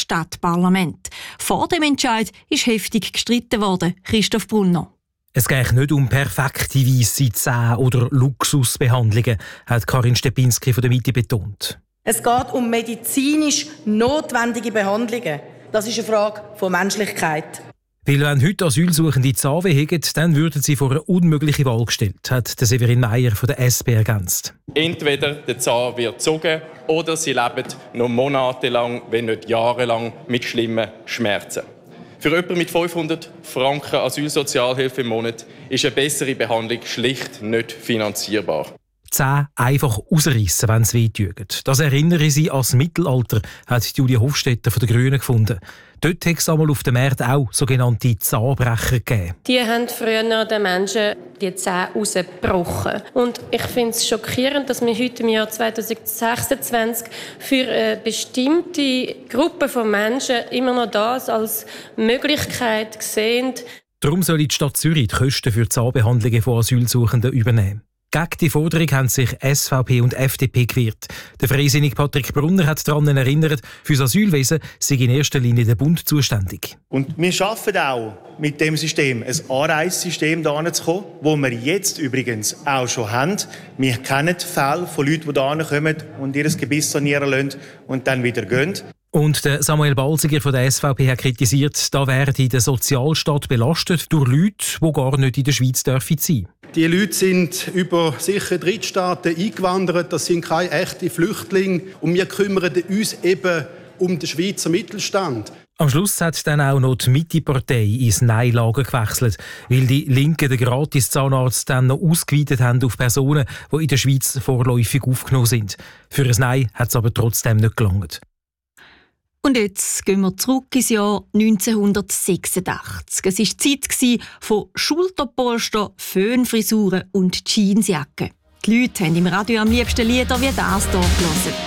Stadtparlament. Vor dem Entscheid ist heftig gestritten worden. Christoph Brunner. Es geht nicht um perfekte weisse Zähne oder Luxusbehandlungen, hat Karin Stepinski von der Mitte betont. Es geht um medizinisch notwendige Behandlungen. Das ist eine Frage von Menschlichkeit. Weil wenn heute Asylsuchende Zahnweh haben, dann würden sie vor eine unmögliche Wahl gestellt, hat Severin Meyer von der SP ergänzt. Entweder der Zahn wird gezogen oder sie leben noch monatelang, wenn nicht jahrelang, mit schlimmen Schmerzen. Für jemanden mit 500 Franken Asylsozialhilfe im Monat ist eine bessere Behandlung schlicht nicht finanzierbar. Die Zähne einfach rausreissen, wenn es weh tut. Das erinnere sie an das Mittelalter, hat Julia Hofstetter von den Grünen gefunden. Dort hat es einmal auf dem Markt auch sogenannte Zahnbrecher gegeben. Die haben früher den Menschen die Zähne rausgebrochen. Und ich finde es schockierend, dass wir heute im Jahr 2026 für eine bestimmte Gruppe von Menschen immer noch das als Möglichkeit sehen. Darum soll die Stadt Zürich die Kosten für die Zahnbehandlungen von Asylsuchenden übernehmen. Gegen die Forderung haben sich SVP und FDP gewehrt. Der Freisinnige Patrick Brunner hat daran erinnert, für das Asylwesen sei in erster Linie der Bund zuständig. Und wir schaffen auch mit dem System ein Anreissystem hierher zu kommen, das wir jetzt übrigens auch schon haben. Wir kennen Fälle von Leuten, die hierher kommen und ihr Gebiss sanieren lassen und dann wieder gehen. Und der Samuel Balziger von der SVP hat kritisiert, da werde der Sozialstaat belastet durch Leute, die gar nicht in der Schweiz sein dürfen. Die Leute sind über sichere Drittstaaten eingewandert, das sind keine echten Flüchtlinge und wir kümmern uns eben um den Schweizer Mittelstand. Am Schluss hat dann auch noch die Mitte-Partei ins Nein-Lager gewechselt, weil die Linken den Gratis-Zahnarzt dann noch ausgeweitet haben auf Personen, die in der Schweiz vorläufig aufgenommen sind. Für ein Nein hat es aber trotzdem nicht gelangt. Und jetzt gehen wir zurück ins Jahr 1986. Es war die Zeit von Schulterpolster, Föhnfrisuren und Jeansjacken. Die Leute haben im Radio am liebsten Lieder wie das hier gehört.